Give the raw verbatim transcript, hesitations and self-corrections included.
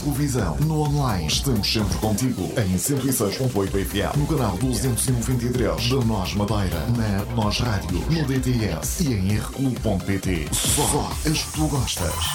televisão, no online. Estamos sempre contigo. Em cento e seis ponto oito F M, no canal duzentos e noventa e três da Nós Madeira, na Nós Rádio, no D T S e em R Q ponto P T. Só as que tu gostas.